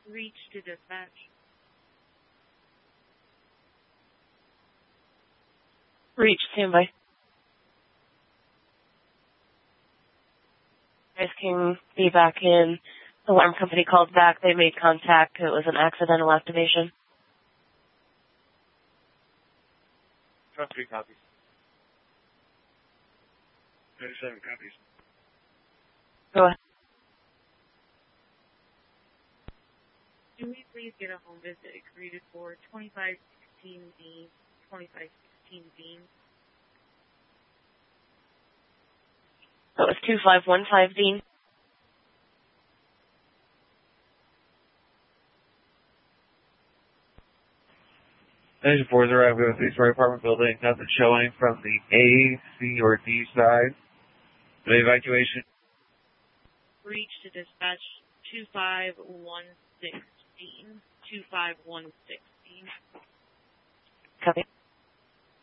Reach to dispatch. Reach, standby. Guys can be back in. Alarm company called back. They made contact. It was an accidental activation. Trust 3 copies. 37 copies. Go ahead. Do we please get a home visit agreed for 2516 Dean, 2516 Dean? That was 2515, Dean. Engine 4 is arriving at the Story Apartment building. Nothing showing from the A, C, or D side. The evacuation. Reach to dispatch 2516 Dean, 2516 Dean. Copy.